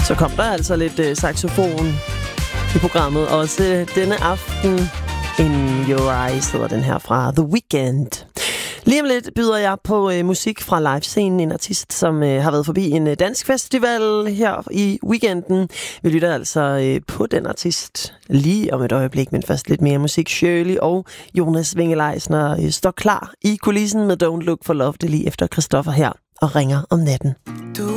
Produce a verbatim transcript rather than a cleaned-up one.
Så kom der altså lidt øh, saxofon i programmet. Også øh, denne aften, In Your Eyes, hedder den her fra The Weeknd. Lige om lidt byder jeg på øh, musik fra livescenen. En artist, som øh, har været forbi en øh, dansk festival her i weekenden. Vi lytter altså øh, på den artist lige om et øjeblik, men først lidt mere musik. Shirley og Jonas Winge-Leisner øh, står klar i kulissen med Don't Look for Love. Det lige efter Christoffer her og ringer om natten. Du